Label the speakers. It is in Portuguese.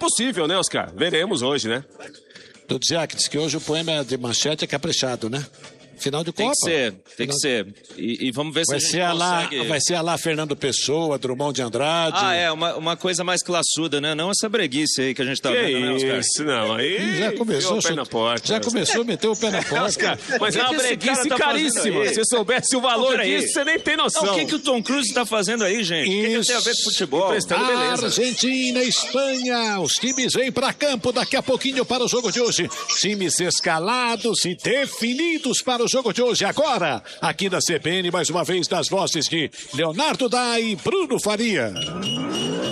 Speaker 1: possível, né, Oscar? Veremos hoje, né?
Speaker 2: Do Ziak diz que hoje o poema de manchete é caprichado, né? Final de Copa.
Speaker 3: Tem que ser. E vamos ver se a gente consegue...
Speaker 2: Vai ser lá Fernando Pessoa, Drummond de Andrade.
Speaker 3: Uma coisa mais classuda, né? Não essa breguice aí que a gente tá vendo, né, Oscar?
Speaker 1: Isso, não. Aí
Speaker 2: já começou,
Speaker 1: o pé na porta.
Speaker 2: Já começou a meter o pé na porta.
Speaker 1: Oscar, mas é uma breguice
Speaker 3: tá
Speaker 1: caríssima. Se você soubesse o valor disso, você nem tem noção.
Speaker 3: O que o Tom Cruise tá fazendo aí, gente? O que tem a ver com futebol?
Speaker 2: Argentina, Espanha, os times vêm para campo daqui a pouquinho para o jogo de hoje. Times escalados e definidos para o jogo de hoje. Agora, aqui da CBN, mais uma vez, das vozes de Leonardo Dai e Bruno Faria.